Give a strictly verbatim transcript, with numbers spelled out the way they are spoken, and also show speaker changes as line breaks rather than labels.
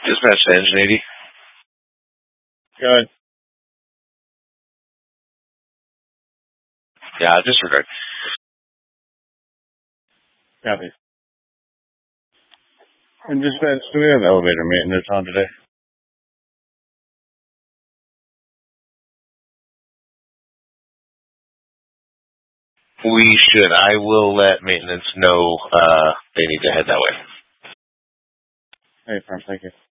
Dispatch to engine eighty.
Go ahead.
Yeah, disregard.
Copy. And dispatch, do we have elevator maintenance on today?
We should. I will let maintenance know uh, they need to head that way.
Hey, firm, thank you.